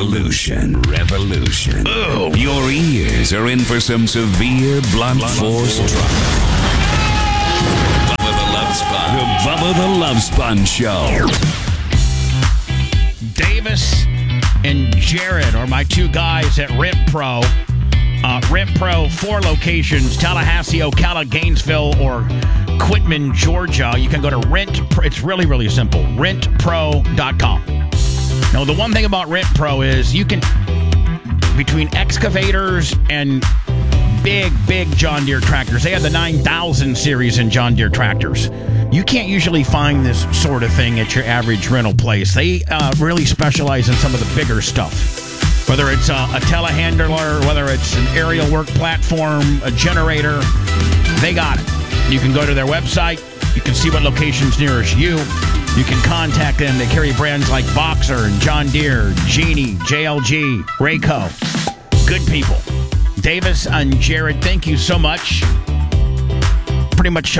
Revolution. Boom. Your ears are in for some severe blunt force trauma. Bubba the Love Sponge Show. Davis and Jared are my two guys at Rent Pro. Rent Pro, 4 locations, Tallahassee, Ocala, Gainesville, or Quitman, Georgia. You can go to it's really, really simple, rentpro.com. Now, the one thing about Rent Pro is you can, between excavators and big John Deere tractors, they have the 9000 series in John Deere tractors. You can't usually find this sort of thing at your average rental place. They really specialize in some of the bigger stuff. Whether it's a telehandler, whether it's an aerial work platform, a generator, they got it. You can go to their website. You can see what location's nearest you. You can contact them. They carry brands like Boxer and John Deere, Genie, JLG, Rayco. Good people. Davis and Jared, thank you so much. Pretty much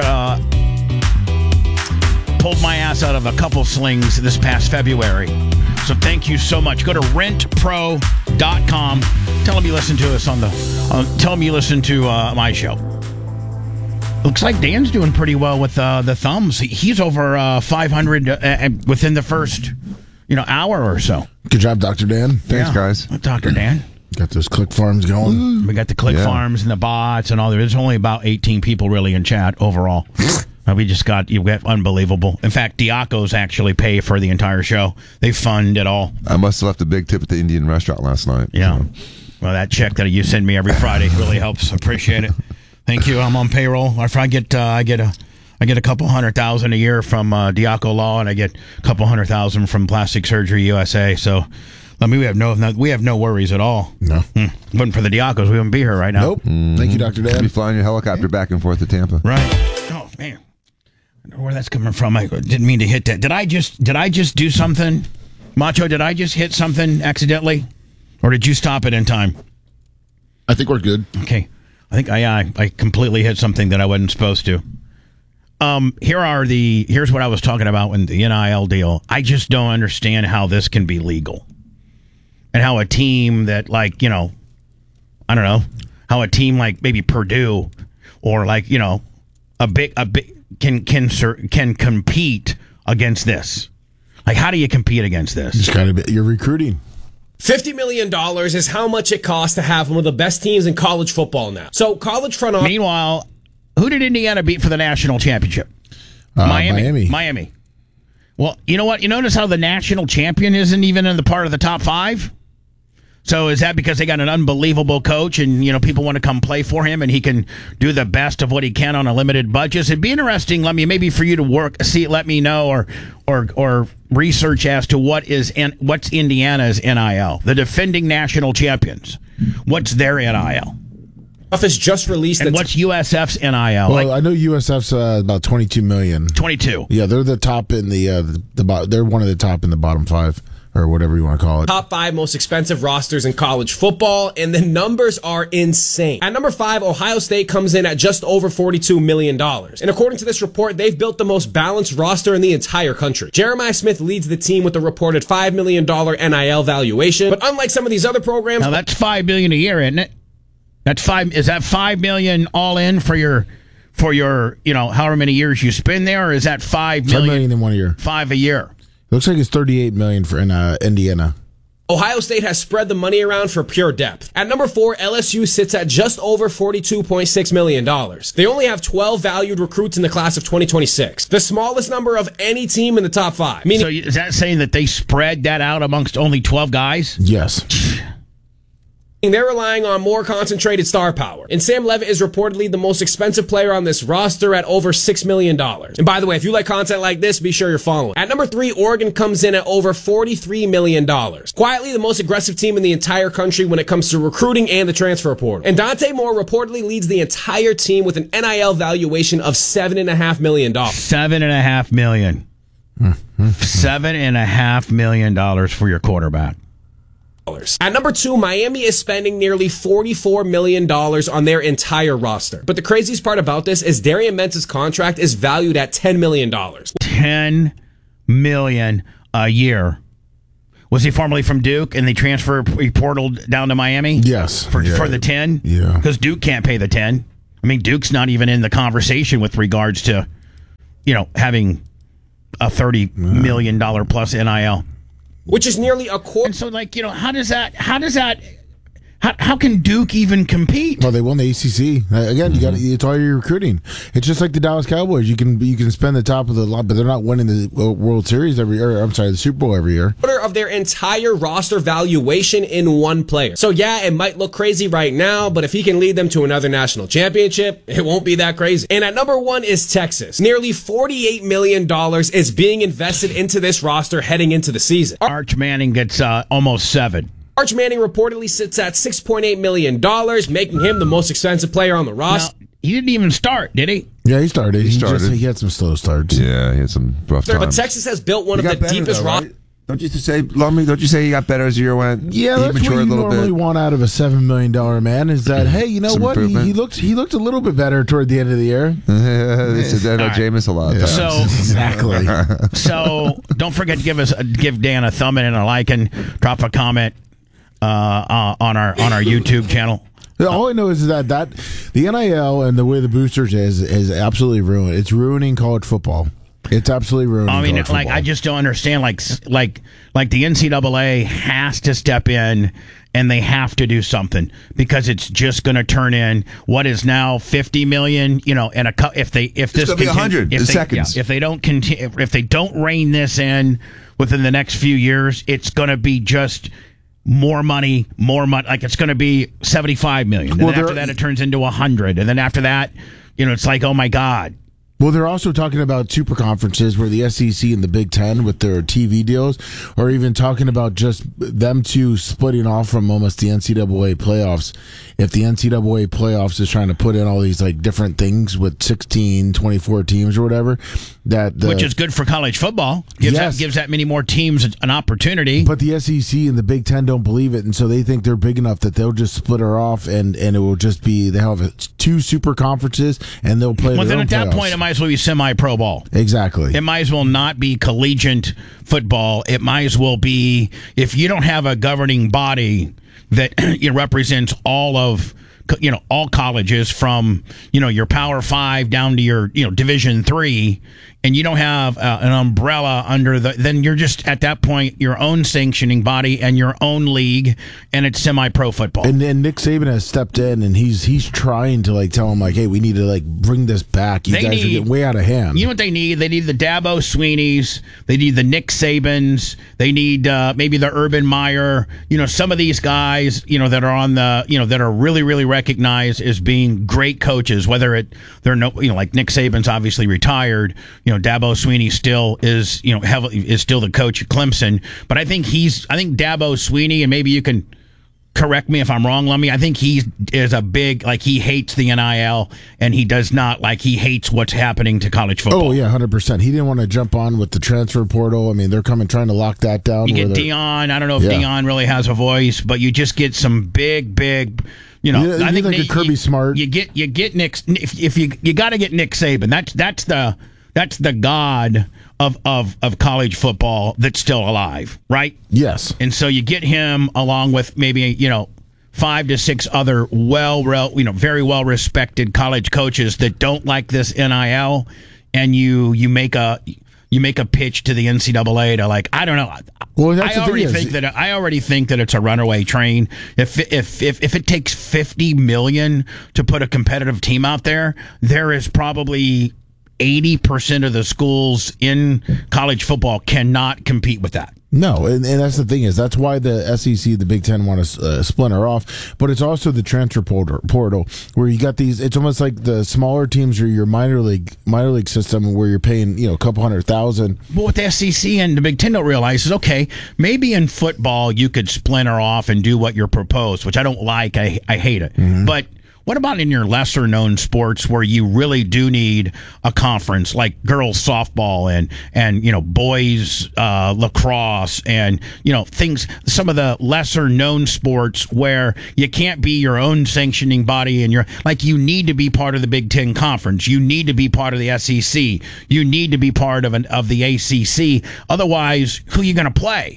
pulled my ass out of a couple slings this past February. So thank you so much. Go to rentpro.com. Tell them you listen to us tell them you listen to my show. Looks like Dan's doing pretty well with the thumbs. He's over 500 within the first hour or so. Good job, Dr. Dan. Thanks, guys. Dr. Dan. Got those click farms going. We got the click farms and the bots and all. There's only about 18 people really in chat overall. You got unbelievable. In fact, Diacos actually pay for the entire show. They fund it all. I must have left a big tip at the Indian restaurant last night. Yeah. So. Well, that check that you send me every Friday really helps. Appreciate it. Thank you. I'm on payroll. I get a couple $100,000 a year from Diaco Law, and I get a couple $100,000 from Plastic Surgery USA. So, we have no worries at all. No. Wasn't for the Diacos, we wouldn't be here right now. Nope. Thank you, Dr. Dan. You'll be flying your helicopter back and forth to Tampa. Right. Oh man. I don't know where that's coming from. I didn't mean to hit that. Did I just do something? Macho, did I just hit something accidentally? Or did you stop it in time? I think we're good. Okay. I think I completely hit something that I wasn't supposed to. Here's what I was talking about with the NIL deal. I just don't understand how this can be legal. And how a team that I don't know, how a team like maybe Purdue or a big can compete against this. Like, how do you compete against this? Just kind of you're recruiting. $50 million is how much it costs to have one of the best teams in college football now. So college front office. Meanwhile, who did Indiana beat for the national championship? Miami. Well, you know what? You notice how the national champion isn't even in the part of the top 5? So is that because they got an unbelievable coach and, people want to come play for him and he can do the best of what he can on a limited budget? It'd be interesting, maybe for you to let me know or research as to what's Indiana's NIL, the defending national champions. What's their NIL? Office just released. And what's USF's NIL? Well, I know USF's about $22 million. 22. Yeah, they're the top in they're one of the top in the bottom 5. Or whatever you want to call it. Top 5 most expensive rosters in college football, and the numbers are insane. At number 5, Ohio State comes in at just over $42 million. And according to this report, they've built the most balanced roster in the entire country. Jeremiah Smith leads the team with a reported $5 million NIL valuation. But unlike some of these other programs... Now, that's $5 million a year, isn't it? Is that $5 million all in for your however many years you spend there, or is that $5 million in 1 year? 5 a year. Looks like it's $38 million for Indiana. Ohio State has spread the money around for pure depth. At number 4, LSU sits at just over $42.6 million. They only have 12 valued recruits in the class of 2026, the smallest number of any team in the top 5. So is that saying that they spread that out amongst only 12 guys? Yes. They're relying on more concentrated star power. And Sam Levitt is reportedly the most expensive player on this roster at over $6 million. And by the way, if you like content like this, be sure you're following. At number 3, Oregon comes in at over $43 million. Quietly the most aggressive team in the entire country when it comes to recruiting and the transfer portal. And Dante Moore reportedly leads the entire team with an NIL valuation of $7.5 million. $7.5 million. $7.5 million for your quarterback. At number 2, Miami is spending nearly $44 million on their entire roster. But the craziest part about this is Darian Mentz's contract is valued at $10 million. $10 million a year. Was he formerly from Duke and they portaled down to Miami? Yes. For the 10? Yeah. Because Duke can't pay the 10. I mean, Duke's not even in the conversation with regards to, having a $30 million plus NIL. Which is nearly a quarter. And so, how can Duke even compete? Well, they won the ACC. Again, it's all your recruiting. It's just like the Dallas Cowboys. You can spend the top of the line, but they're not winning the World Series every year. I'm sorry, the Super Bowl every year. Quarter of their entire roster valuation in one player. So yeah, it might look crazy right now, but if he can lead them to another national championship, it won't be that crazy. And at number 1 is Texas. Nearly $48 million is being invested into this roster heading into the season. Arch Manning gets almost 7. Arch Manning reportedly sits at $6.8 million, making him the most expensive player on the roster. Now, he didn't even start, did he? Yeah, he started. He had some slow starts. Yeah, he had some rough times. But Texas has built one of the deepest rosters. Don't you say he got better as the year went? Yeah, he that's what you normally want out of a $7 million man is that, hey, you know what? He looked a little bit better toward the end of the year. They said that about Jameis a lot of times. So, exactly. So don't forget to give Dan a thumb in and a like and drop a comment on our YouTube channel. All I know is that the NIL and the way the boosters is absolutely ruined. It's ruining college football. It's absolutely ruining. I mean, college football. I just don't understand. Like the NCAA has to step in and they have to do something because it's just going to turn in what is now $50 million. And if this could be 100 in seconds. If they don't continue, if they don't rein this in within the next few years, it's going to be just more money. Like it's going to be $75 million. And then after that, it turns into 100. And then after that, it's like, oh my God. Well, they're also talking about super conferences where the SEC and the Big Ten with their TV deals, or even talking about just them two splitting off from almost the NCAA playoffs. If the NCAA playoffs is trying to put in all these like different things with 16, 24 teams or whatever, which is good for college football. Gives that many more teams an opportunity. But the SEC and the Big Ten don't believe it, and so they think they're big enough that they'll just split her off, and it will just be they have 2 super conferences, and they'll play. Well, their then own at that playoffs. point, it might as well be semi-pro ball. Exactly. It might as well not be collegiate football. It might as well be, if you don't have a governing body that represents all of all colleges from your Power 5 down to your Division 3, and you don't have an umbrella under then you're just at that point your own sanctioning body and your own league, and it's semi-pro football. And then Nick Saban has stepped in, and he's trying to tell them hey, we need to bring this back. You guys are getting way out of hand. You know what they need? They need the Dabo Sweeneys. They need the Nick Sabans. They need maybe the Urban Meyer. Some of these guys that are on the that are really really recognized as being great coaches. Whether they're like Nick Saban's obviously retired. Dabo Sweeney still is is still the coach at Clemson, but I think Dabo Sweeney, and maybe you can correct me if I'm wrong, Lummy. I think he is a big he hates the NIL, and he does not he hates what's happening to college football. Oh yeah, 100%. He didn't want to jump on with the transfer portal. I mean, they're trying to lock that down. You get Deion. I don't know if Deion really has a voice, but you just get some big. I think a Kirby Smart. You get Nick. If you got to get Nick Saban. That's the god of college football that's still alive, right? Yes. And so you get him along with maybe 5 to 6 other very well respected college coaches that don't like this NIL, and you make a pitch to the NCAA to I don't know. Well, I already think that it's a runaway train. If it takes $50 million to put a competitive team out there is probably 80% of the schools in college football cannot compete with that. No, and that's the thing that's why the SEC, the Big Ten, want to splinter off. But it's also the transfer portal where you got these. It's almost like the smaller teams or your minor league system where you're paying a couple $100,000. But what the SEC and the Big Ten don't realize is maybe in football you could splinter off and do what you're proposed, which I don't like. I hate it, but. What about in your lesser-known sports where you really do need a conference like girls softball and boys lacrosse and things, some of the lesser-known sports where you can't be your own sanctioning body and you need to be part of the Big Ten Conference, you need to be part of the SEC, you need to be part of the ACC. Otherwise, who are you going to play?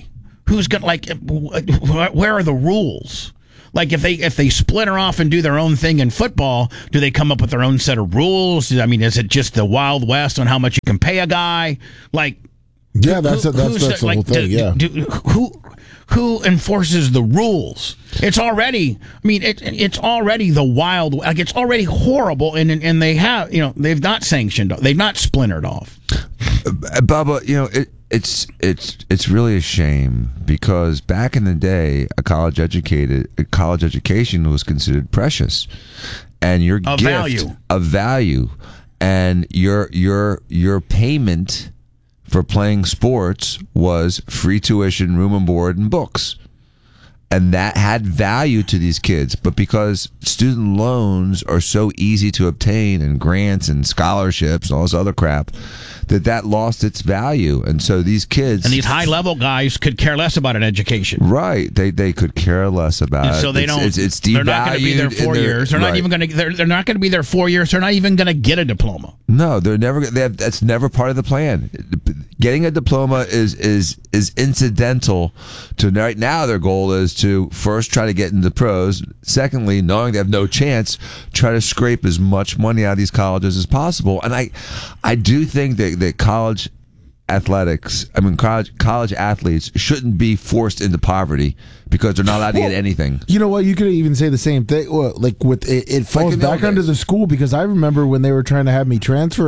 who's got like, where are the rules? Like if they splinter off and do their own thing in football, do they come up with their own set of rules? I mean, is it just the Wild West on how much you can pay a guy? Like, yeah, that's the whole thing. Who enforces the rules? It's already, I mean, it's already the wild, like it's already horrible, and they have, they've not sanctioned, they've not splintered off. Bubba, it's really a shame because back in the day, a college education was considered precious, and your gift of value, and your payment for playing sports was free tuition, room and board, and books. And that had value to these kids. But because student loans are so easy to obtain, and grants and scholarships and all this other crap, that lost its value. And so these kids... And these high-level guys could care less about an education. Right. They could care less about it. So they don't... It's devalued. They're not going to be there 4 years. They're not even going to... They're not going to be there 4 years. They're not even going to get a diploma. No, they're never... That's never part of the plan. Getting a diploma is incidental to... Right now, their goal is to first try to get into the pros. Secondly, knowing they have no chance, try to scrape as much money out of these colleges as possible. And I do think that college athletics, college athletes shouldn't be forced into poverty because they're not allowed to get anything. You know what? You could even say the same thing. Well, like with it falls back under the school, because I remember when they were trying to have me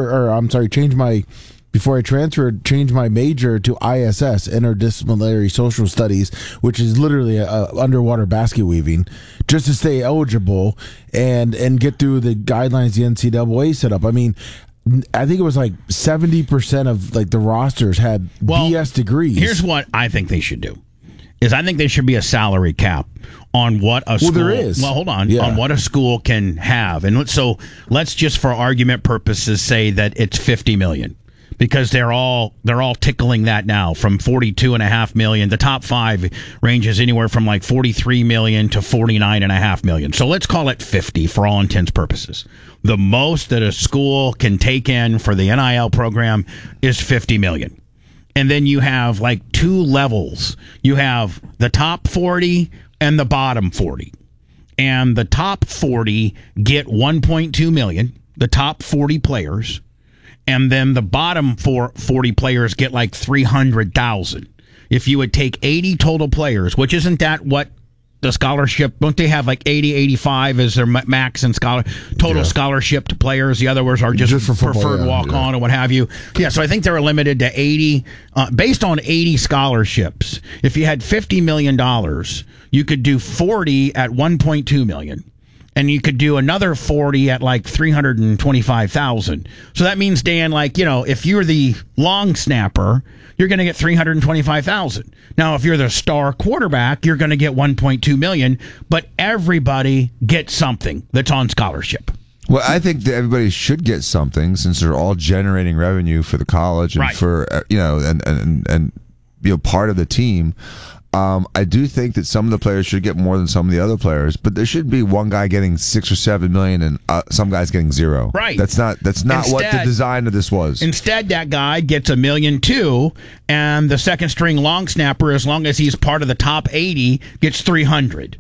change my major to ISS, Interdisciplinary Social Studies, which is literally underwater basket weaving, just to stay eligible and get through the guidelines the NCAA set up. I mean, I think it was like 70% of like the rosters had BS degrees. Here's what I think they should do: is I think there should be a salary cap on what a school. Well, there is. Well, hold on. Yeah. On what a school can have, and let's just, for argument purposes, say that it's $50 million. Because they're all tickling that now, from $42.5 million. The top five ranges anywhere from like $43 million to $49.5 million. So let's call it 50 for all intents purposes. The most that a school can take in for the NIL program is $50 million. And then you have like two levels. You have the top 40 and the bottom 40. And the top 40 get $1.2 million. The top 40 players. And then the bottom 40 players get like $300,000. If you would take 80 total players, which isn't that what the scholarship, don't they have like 80, 85 as their max and total scholarship to players? The others are just for preferred walk-on or what have you. Yeah, so I think they're limited to 80, based on 80 scholarships. If you had $50 million, you could do 40 at $1.2 million. And you could do another 40 at like $325,000. So that means, Dan, like, if you're the long snapper, you're going to get $325,000. Now, if you're the star quarterback, you're going to get $1.2 million. But everybody gets something that's on scholarship. Well, I think that everybody should get something, since they're all generating revenue for the college and for and part of the team. I do think that some of the players should get more than some of the other players, but there should be one guy getting $6 or $7 million and some guys getting zero. Right. That's not what the design of this was. Instead, that guy gets $1 million too, and the second string long snapper, as long as he's part of the top 80, gets $300.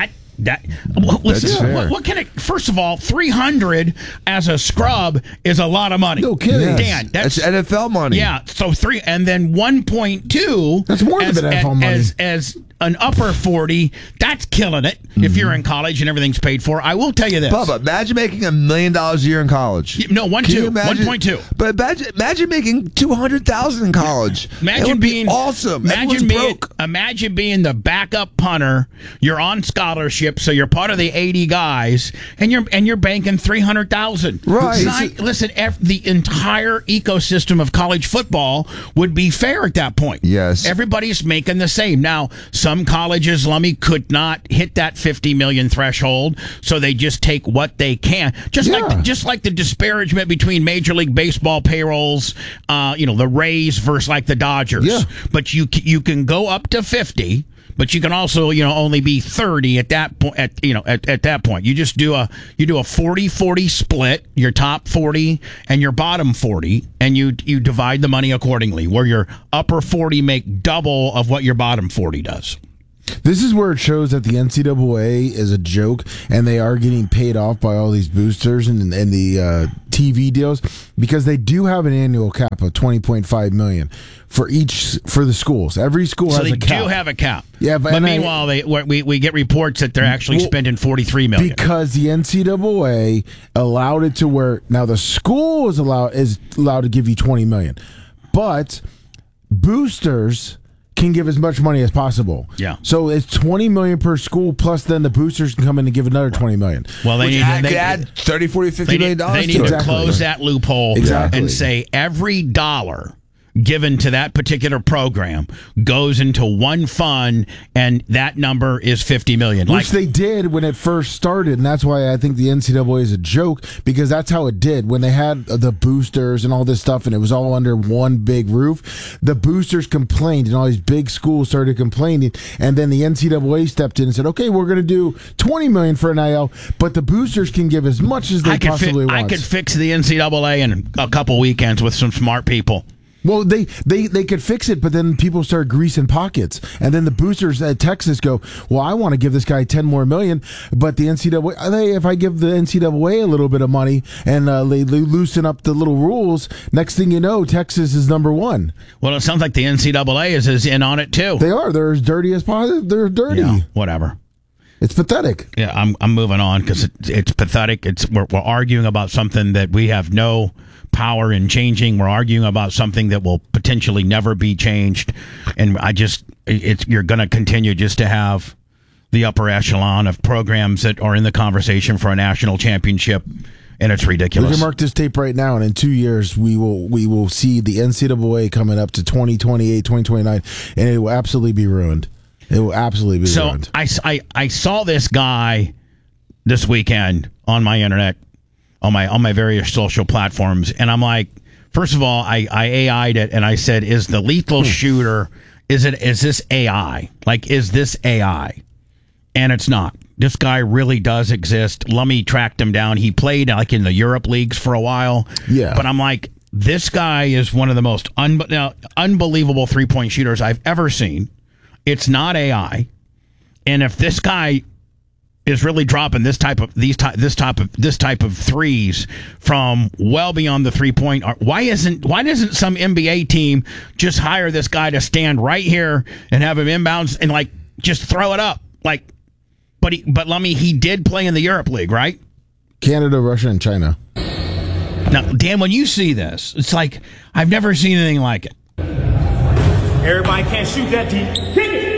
Listen, what can it? First of all, $300 as a scrub is a lot of money. No kidding, Dan. That's NFL money. Yeah, so 3 and then 1.2. That's more than NFL money. As an upper 40, that's killing it. If you're in college and everything's paid for, I will tell you this. Bubba, imagine making $1 million a year in college. No, 1.2. But imagine making $200,000 in college. Imagine being awesome. Imagine being the backup punter. You're on scholarship, so you're part of the 80 guys, and you're banking $300,000. Right. Listen, the entire ecosystem of college football would be fair at that point. Yes. Everybody's making the same. Now, some colleges, Lummy, could not hit that 50 million threshold, so they just take what they can. Just like the disparagement between Major League Baseball payrolls, the Rays versus like the Dodgers. Yeah. But you can go up to 50. But you can also, only be 30 at that point. At that point, you just do a 40-40 split. Your top 40 and your bottom 40, and you divide the money accordingly. Where your upper 40 make double of what your bottom 40 does. This is where it shows that the NCAA is a joke, and they are getting paid off by all these boosters and the TV deals, because they do have an annual cap of $20.5 million for the schools. Every school has a cap. So they do have a cap. Yeah, but meanwhile, we get reports that they're actually spending $43 million because the NCAA allowed it to where now the school is allowed to give you $20 million, but boosters can give as much money as possible. Yeah. So it's $20 million per school, plus then the boosters can come in and give another $20 million. Well, they could add $30, $40, $50 million. They need to close that loophole and say every dollar given to that particular program goes into one fund, and that number is $50 million. Which they did when it first started, and that's why I think the NCAA is a joke, because that's how it did. When they had the boosters and all this stuff, and it was all under one big roof, the boosters complained, and all these big schools started complaining, and then the NCAA stepped in and said, okay, we're going to do $20 million for NIL, but the boosters can give as much as they possibly want. I could fix the NCAA in a couple weekends with some smart people. Well, they could fix it, but then people start greasing pockets, and then the boosters at Texas go, well, I want to give this guy $10 more million, but the NCAA, if I give the NCAA a little bit of money and they loosen up the little rules, next thing you know, Texas is number one. Well, it sounds like the NCAA is in on it too. They are. They're as dirty as possible. They're dirty. Yeah, whatever. It's pathetic. Yeah, I'm moving on because it's pathetic. We're arguing about something that we have no power in changing. We're arguing about something that will potentially never be changed, and you're going to continue just to have the upper echelon of programs that are in the conversation for a national championship, and it's ridiculous. We can mark this tape right now, and in 2 years we will see the NCAA coming up to 2028, 2029, and it will absolutely be ruined. It will absolutely be ruined. I saw this guy this weekend on my internet, on my various social platforms, and I'm like, first of all, I AI'd it, and I said, is the lethal shooter, is this AI? Like, is this AI? And it's not. This guy really does exist. Lummy tracked him down. He played like in the Europe leagues for a while. Yeah. But I'm like, this guy is one of the most unbelievable three-point shooters I've ever seen. It's not AI. And if this guy is really dropping this type of threes from well beyond the 3-point arc, why doesn't some NBA team just hire this guy to stand right here and have him inbounds and like just throw it up? Like, but Lummy, he did play in the Europe League, right? Canada, Russia, and China. Now, Dan, when you see this, it's like I've never seen anything like it. Everybody can't shoot that deep. Kick it.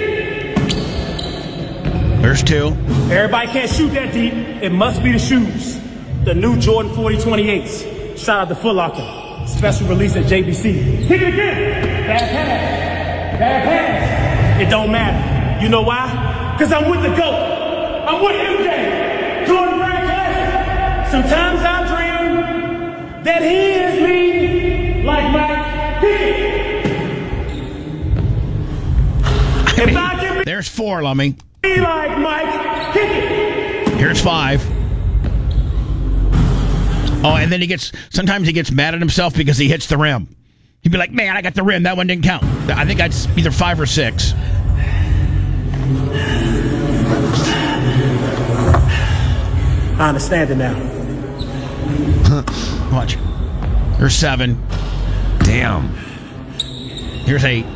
There's two. Everybody can't shoot that deep. It must be the shoes. The new Jordan 40/28s. Shout out to Foot Locker. Special release at JBC. Kick it again. Bad pass. Bad pass. It don't matter. You know why? Because I'm with the GOAT. I'm with MJ. Jordan Brand Classic. Sometimes I dream that he is me like Mike. Kick it. If I can be There's four, Lummy. like Mike, kick it. Here's five. Oh, and then sometimes he gets mad at himself because he hits the rim. He'd be like, man, I got the rim. That one didn't count. I think that's either 5 or 6. I understand it now. Watch. There's 7. Damn. Here's 8.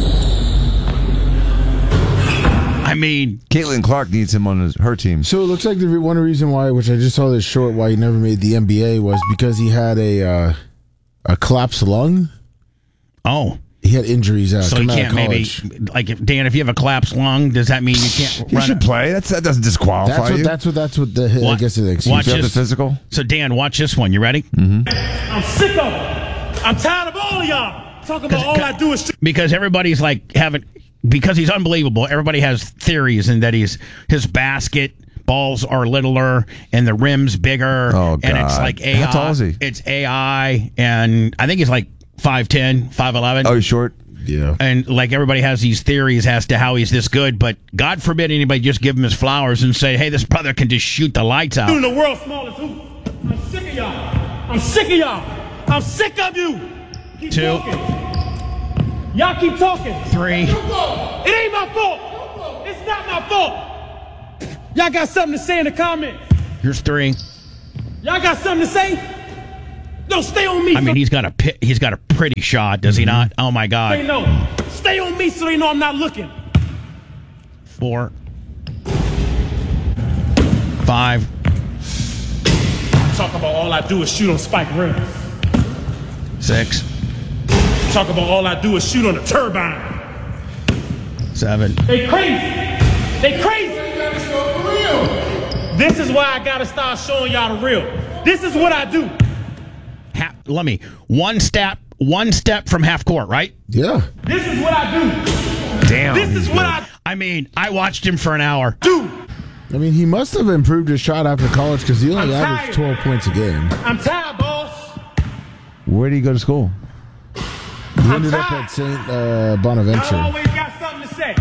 I mean, Caitlin Clark needs him on her team. So it looks like the one reason why, which I just saw this short, why he never made the NBA was because he had a collapsed lung. Oh. He had injuries out. So he can't maybe, like, Dan, if you have a collapsed lung, does that mean you can't He should play. That doesn't disqualify you. That's what I guess the excuse. Watch You have the this. physical? So, Dan, watch this one. You ready? Mm-hmm. I'm sick of it. I'm tired of all of y'all talking about all I do is shoot. Because everybody's like because he's unbelievable. Everybody has theories, and that his basket balls are littler and the rim's bigger. Oh, God. And it's like AI. How tall is he? It's AI, and I think he's like 5'10", 5'11". Oh, he's short? Yeah. And like everybody has these theories as to how he's this good, but God forbid anybody just give him his flowers and say, hey, this brother can just shoot the lights out. In the world's smallest hoop. I'm sick of y'all. I'm sick of y'all. I'm sick of you. Keep 2. talking. Y'all keep talking. 3. It ain't my fault. It's not my fault. Y'all got something to say in the comments. Here's 3. Y'all got something to say? No, stay on me. I mean, he's got a pretty shot, does he not? Oh my They God. know. Stay on me so they know I'm not looking. 4. 5. Talk about all I do is shoot on spike rims. 6. Talk about all I do is shoot on a turbine. 7. They crazy. They crazy. This is why I gotta start showing y'all the real. This is what I do. Let me one step from half court, right? Yeah. This is what I do. Damn. This is what I I mean, I watched him for an hour. do. I mean, he must have improved his shot after college because he only I'm averaged tired. 12 points a game. I'm tired, boss. Where did he go to school? He ended up at St. I Bonaventure always got something to say.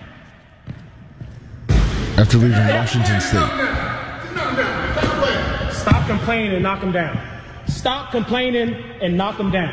after leaving Washington State. Stop complaining and knock them down. Stop complaining and knock them down.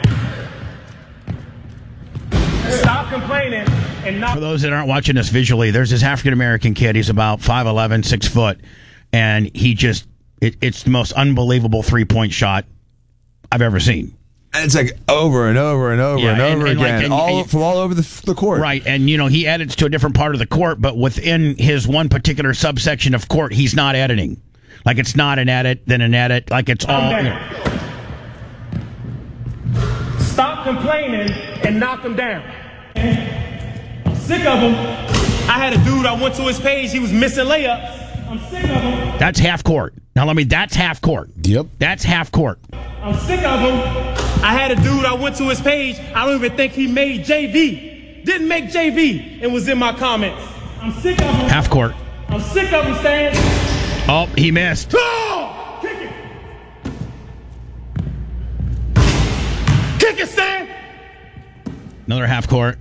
Stop complaining and knock For those that aren't watching this visually, there's this African-American kid. He's about 5'11", 6 foot, and he just, it's the most unbelievable three-point shot I've ever seen. And it's like over and over and over Yeah, and over and like- again, and- from all over the court. Right, and he edits to a different part of the court, but within his one particular subsection of court, he's not editing. Like it's not an edit, then an edit. Like it's all. Stop complaining and knock them down. I'm sick of them. I had a dude, I went to his page, he was missing layups. I'm sick of them. That's half court. Now that's half court. Yep. That's half court. I'm sick of him. I had a dude, I went to his page, I don't even think he made JV. Didn't make JV and was in my comments. I'm sick of him. Half court. I'm sick of him, Stan. Oh, he missed. Oh! Kick it. Kick it, Stan. Another half court.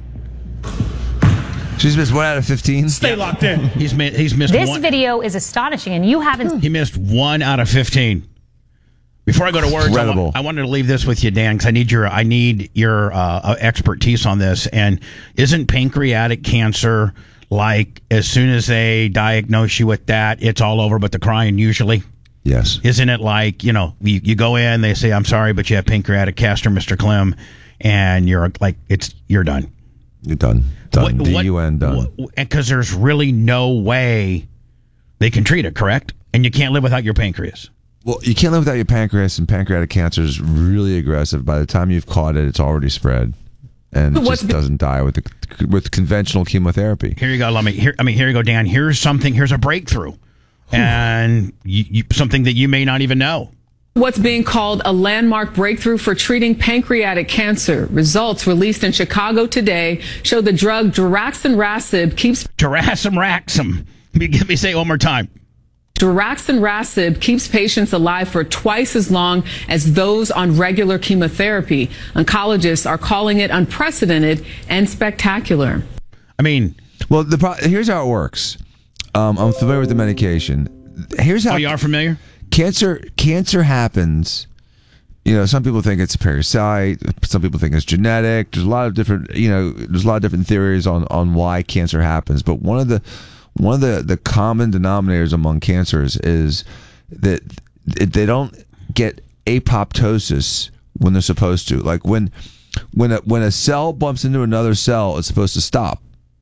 She's missed 1 out of 15. Stay locked in. He's missed This one. video is astonishing, and you haven't. He missed 1 out of 15. Before I go to words, Incredible. I wanted to leave this with you, Dan, because I need your expertise on this. And isn't pancreatic cancer like as soon as they diagnose you with that, it's all over but the crying usually? Yes. Isn't it like, you go in, they say, I'm sorry, but you have pancreatic cancer, Mr. Clem, and you're like, you're done. You're done. Done. D-U-N, done. Because there's really no way they can treat it, correct? And you can't live without your pancreas. Well, you can't live without your pancreas, and pancreatic cancer is really aggressive. By the time you've caught it, it's already spread, and it just doesn't die with conventional chemotherapy. Here you go. Here you go, Dan. Here's a breakthrough, and something that you may not even know. What's being called a landmark breakthrough for treating pancreatic cancer. Results released in Chicago today show the drug daraxonrasib keeps Daraxonrasib. Let me say it one more time. Daraxonrasib keeps patients alive for twice as long as those on regular chemotherapy. Oncologists are calling it unprecedented and spectacular. I mean, well, here's how it works. I'm familiar with the medication. Here's how. Oh, you are familiar? Cancer happens. Some people think it's a parasite. Some people think it's genetic. There's a lot of different. There's a lot of different theories on why cancer happens. But one of the common denominators among cancers is that they don't get apoptosis when they're supposed to. Like when a cell bumps into another cell, it's supposed to stop.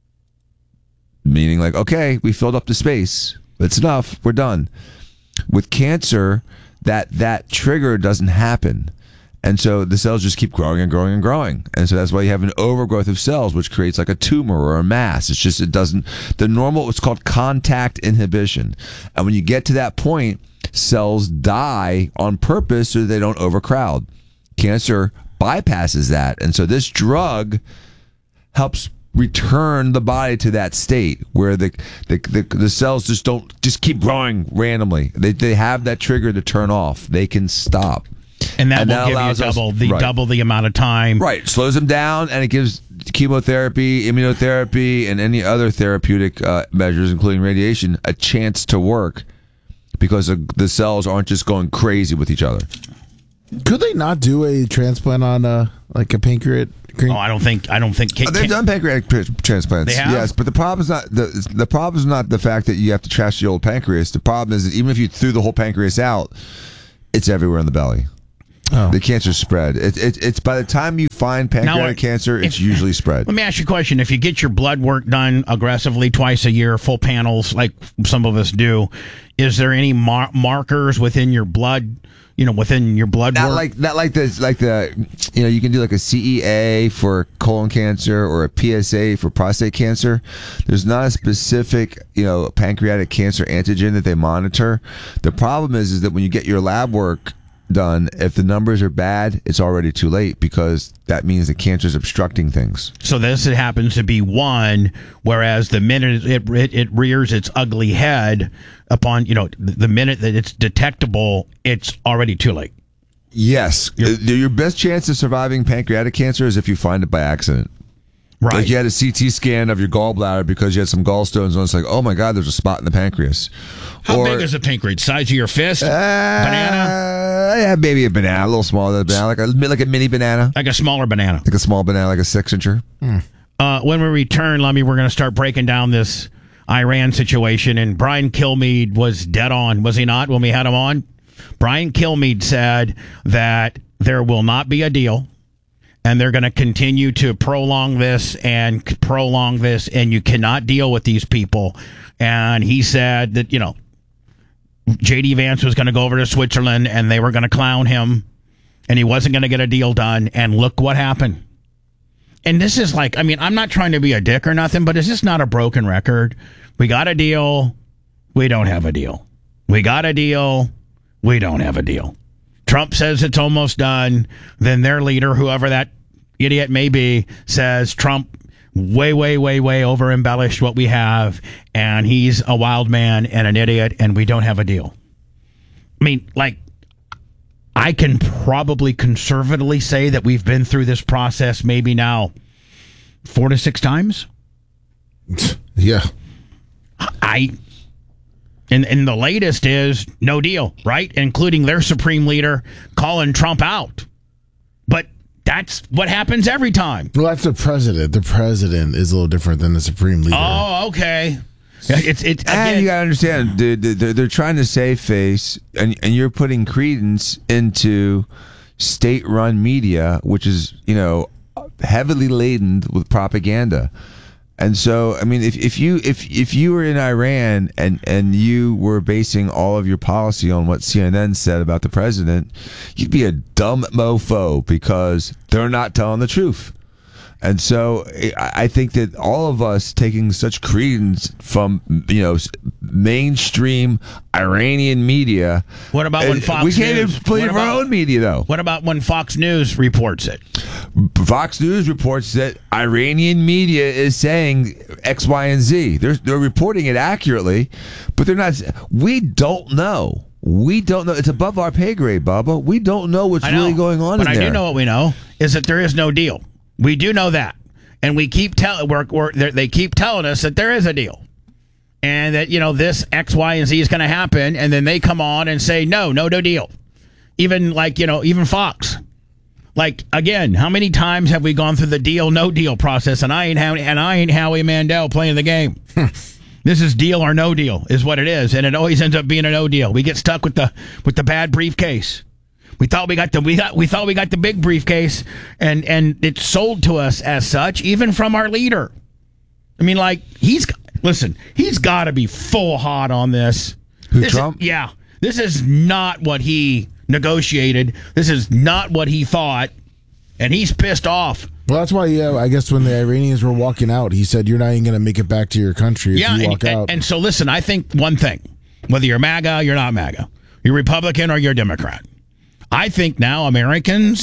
Meaning, like, okay, we filled up the space. It's enough. We're done. With cancer, that trigger doesn't happen. And so the cells just keep growing and growing and growing. And so that's why you have an overgrowth of cells, which creates like a tumor or a mass. It's called contact inhibition. And when you get to that point, cells die on purpose so they don't overcrowd. Cancer bypasses that. And so this drug helps return the body to that state where the cells just keep growing randomly. They have that trigger to turn off. They can stop. And that will give you double the amount of time. Right. Slows them down, and it gives chemotherapy, immunotherapy, and any other therapeutic measures, including radiation, a chance to work because the cells aren't just going crazy with each other. Could they not do a transplant on like a pancreatic? Oh, I don't think. They've done pancreatic transplants. They have? Yes, but the problem is not the problem is not the fact that you have to trash the old pancreas. The problem is that even if you threw the whole pancreas out, it's everywhere in the belly. Oh. The cancer spread. It's by the time you find pancreatic cancer, it's usually spread. Let me ask you a question. If you get your blood work done aggressively twice a year, full panels like some of us do, is there any markers within your blood? Within your blood work? Not like the you can do like a CEA for colon cancer or a PSA for prostate cancer. There's not a specific pancreatic cancer antigen that they monitor. The problem is that when you get your lab work done, if the numbers are bad, it's already too late because that means the cancer is obstructing things. So this happens to be one, whereas the minute it rears its ugly head upon, the minute that it's detectable, it's already too late. Yes. Your best chance of surviving pancreatic cancer is if you find it by accident. Right. Like you had a CT scan of your gallbladder because you had some gallstones, and it's like, oh my God, there's a spot in the pancreas. How big is the pancreas? Size of your fist? Banana? Yeah, maybe a banana, a little smaller than a banana, like a mini banana. Like a smaller banana. Like a small banana, like a 6-incher. When we return, Lummy, we're going to start breaking down this Iran situation, and Brian Kilmeade was dead on, was he not, when we had him on? Brian Kilmeade said that there will not be a deal. And they're going to continue to prolong this, and you cannot deal with these people. And he said that, J.D. Vance was going to go over to Switzerland, and they were going to clown him, and he wasn't going to get a deal done. And look what happened. And this is like, I'm not trying to be a dick or nothing, but is this not a broken record? We got a deal. We don't have a deal. We got a deal. We don't have a deal. Trump says it's almost done. Then their leader, whoever that idiot may be, says Trump way, way, way, way over embellished what we have, and he's a wild man and an idiot, and we don't have a deal. I can probably conservatively say that we've been through this process maybe now 4 to 6 times. Yeah. And the latest is no deal, right? Including their supreme leader calling Trump out. But that's what happens every time. Well, that's the president. The president is a little different than the supreme leader. Oh, okay. It's again, and you gotta understand, they're trying to save face, and you're putting credence into state-run media, which is heavily laden with propaganda. And so, if you were in Iran and you were basing all of your policy on what CNN said about the president, you'd be a dumb mofo because they're not telling the truth. And so I think that all of us taking such credence from mainstream Iranian media. What about when Fox News? We can't even believe our own media, though. What about when Fox News reports it? Fox News reports that Iranian media is saying X, Y, and Z. They're reporting it accurately, but they're not. We don't know. It's above our pay grade, Bubba. We don't know what's really going on in there. But I do know what we know is that there is no deal. We do know that, and we keep they keep telling us that there is a deal, and that this X, Y, and Z is going to happen, and then they come on and say no deal. Even even Fox. Again, how many times have we gone through the deal, no deal process? And I ain't Howie Mandel playing the game. This is deal or no deal, is what it is, and it always ends up being a no deal. We get stuck with the bad briefcase. We thought we got the big briefcase, and it's sold to us as such, even from our leader. He's got to be full hot on this. Trump? Yeah, this is not what he negotiated. This is not what he thought, and he's pissed off. Well, that's why, I guess when the Iranians were walking out, he said, "You're not even going to make it back to your country if you walk out." And so, listen, I think one thing: whether you're MAGA, you're not MAGA, you're Republican or you're Democrat. I think now Americans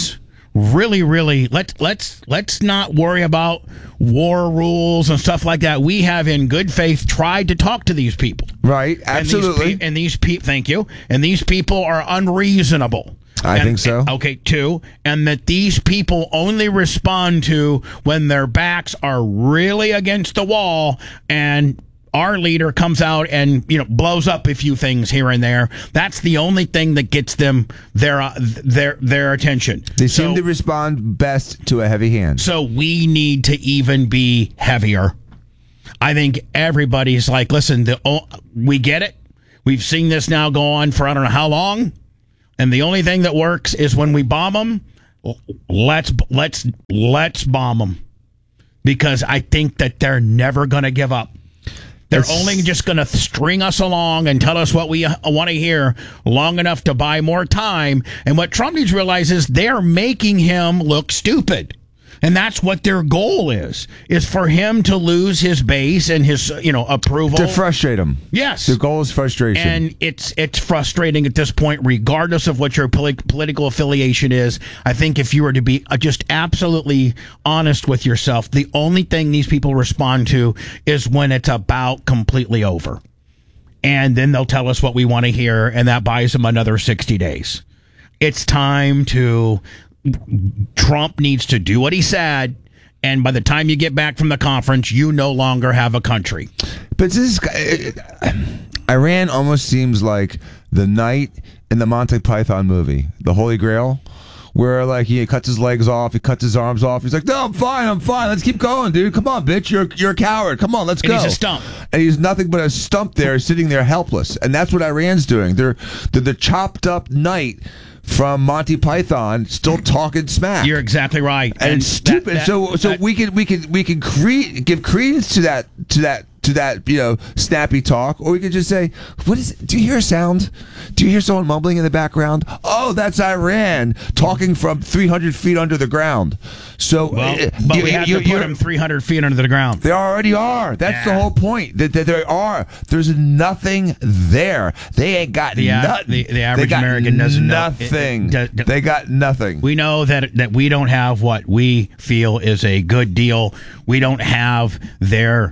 really let's not worry about war rules and stuff like that. We have in good faith tried to talk to these people. Right, absolutely. And these people, thank you. And these people are unreasonable. I think so. Okay, two, and that these people only respond to when their backs are really against the wall, and our leader comes out and blows up a few things here and there. That's the only thing that gets them their attention. They seem to respond best to a heavy hand. So we need to even be heavier. I think everybody's like, listen, we get it. We've seen this now go on for I don't know how long, and the only thing that works is when we bomb them. Let's bomb them, because I think that they're never going to give up. They're only just going to string us along and tell us what we want to hear long enough to buy more time. And what Trump needs to realize is they're making him look stupid. And that's what their goal is for him to lose his base and his, approval. To frustrate him. Yes. The goal is frustration. And it's frustrating at this point, regardless of what your political affiliation is. I think if you were to be just absolutely honest with yourself, the only thing these people respond to is when it's about completely over. And then they'll tell us what we want to hear, and that buys them another 60 days. It's time to... Trump needs to do what he said, and by the time you get back from the conference, you no longer have a country. But Iran almost seems like the knight in the Monty Python movie, The Holy Grail, where like he cuts his legs off, he cuts his arms off. He's like, "No, I'm fine. Let's keep going, dude. Come on, bitch. You're a coward. Come on, let's go." And he's a stump. And he's nothing but a stump there, sitting there helpless. And that's what Iran's doing. They're the chopped up knight from Monty Python, still talking smack. You're exactly right, and it's stupid. So we can give credence to that snappy talk, or we could just say, "What is it? Do you hear a sound? Do you hear someone mumbling in the background? Oh, that's Iran talking from 300 feet under the ground." So, but we have to put them 300 feet under the ground. They already are. That's the whole point. That there are. There's nothing there. They ain't got nothing. The average American doesn't know nothing. They got nothing. We know that we don't have what we feel is a good deal. We don't have their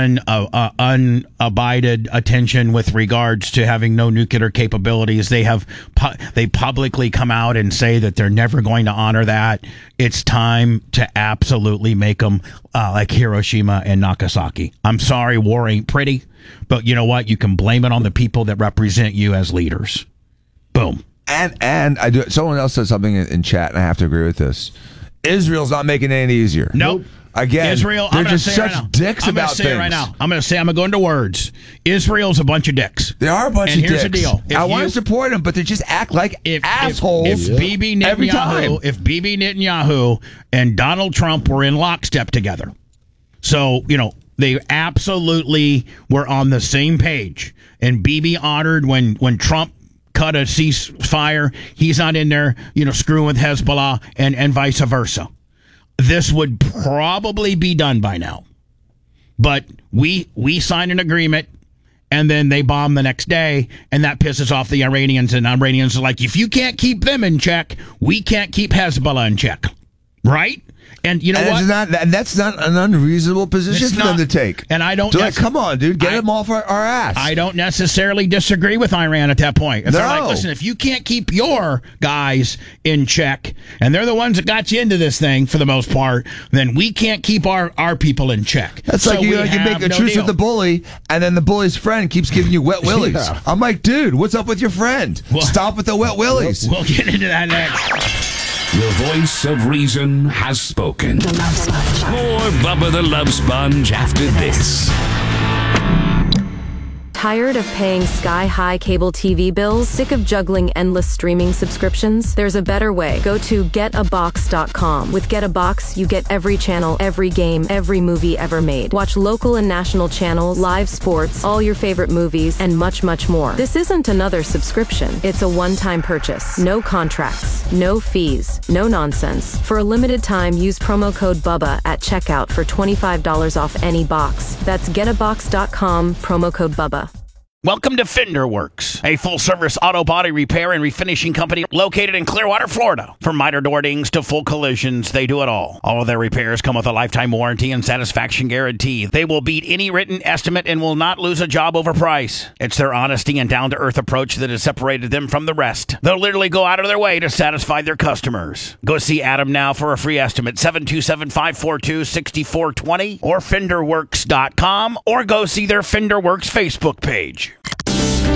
unabided attention with regards to having no nuclear capabilities. They publicly come out and say that they're never going to honor that. It's time to absolutely make them like Hiroshima and Nagasaki. I'm sorry, war ain't pretty, but you know what? You can blame it on the people that represent you as leaders. Boom. And I do. Someone else said something in chat, and I have to agree with this. Israel's not making it any easier. Nope. Again, Israel, they're just such dicks about things. I'm going to go into words. Israel's a bunch of dicks. They are a bunch of dicks. And here's the deal. I want to support them, but they just act like assholes Bibi every time. If Bibi Netanyahu and Donald Trump were in lockstep together, so, they absolutely were on the same page. And Bibi honored when Trump cut a ceasefire. He's not in there, screwing with Hezbollah and vice versa. This would probably be done by now. But we sign an agreement, and then they bomb the next day, and that pisses off the Iranians, and Iranians are like, if you can't keep them in check, we can't keep Hezbollah in check. Right? And you know what? That's not an unreasonable position for them to take. And I don't... Like, come on, dude. Get them off our ass. I don't necessarily disagree with Iran at that point. If they're like, listen, if you can't keep your guys in check, and they're the ones that got you into this thing for the most part, then we can't keep our people in check. That's like you make a truce with the bully, and then the bully's friend keeps giving you wet willies. Yeah. I'm like, dude, what's up with your friend? Stop with the wet willies. We'll get into that next. The voice of reason has spoken. The Love Sponge. More Bubba the Love Sponge after this. Tired of paying sky-high cable TV bills? Sick of juggling endless streaming subscriptions? There's a better way. Go to getabox.com. With Get a Box, you get every channel, every game, every movie ever made. Watch local and national channels, live sports, all your favorite movies, and much, much more. This isn't another subscription. It's a one-time purchase. No contracts, no fees, no nonsense. For a limited time, use promo code BUBBA at checkout for $25 off any box. That's getabox.com, promo code BUBBA. Welcome to Fender Works, a full-service auto body repair and refinishing company located in Clearwater, Florida. From miter door dings to full collisions, they do it all. All of their repairs come with a lifetime warranty and satisfaction guarantee. They will beat any written estimate and will not lose a job over price. It's their honesty and down-to-earth approach that has separated them from the rest. They'll literally go out of their way to satisfy their customers. Go see Adam now for a free estimate, 727-542-6420 or FenderWorks.com, or go see their Fender Works Facebook page.